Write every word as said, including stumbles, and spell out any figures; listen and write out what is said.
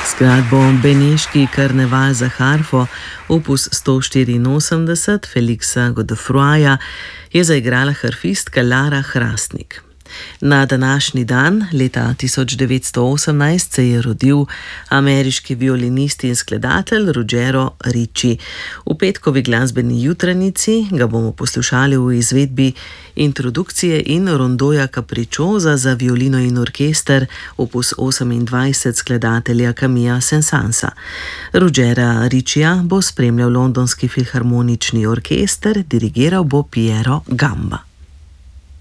Skladbo Beneški karneval za harfo, opus sto štiriinosemdeset Felixa Godefroya, je zaigrala harfistka Lara Hrastnik. Na današnji dan, leta tisoč devetsto osemnajst, se je rodil ameriški violinist in skladatelj Ruggiero Ricci. V petkovi glasbeni jutranici ga bomo poslušali v izvedbi introdukcije in rondoja Capricciosa za violino in orkester, opus osemindvajset skladatelja Camilla Saint-Saënsa. Ruggiera Riccija bo spremljal Londonski filharmonični orkester, dirigiral bo Piero Gamba.